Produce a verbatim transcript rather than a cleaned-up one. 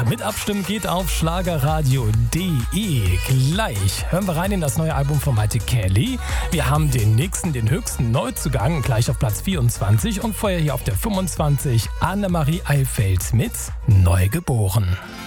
Mit abstimmen geht auf schlagerradio punkt de. Gleich hören wir rein in das neue Album von Maite Kelly. Wir haben den nächsten, den höchsten Neuzugang, gleich auf Platz vierundzwanzig und vorher hier auf der fünfundzwanzig Annemarie Eifeld mit Neugeboren.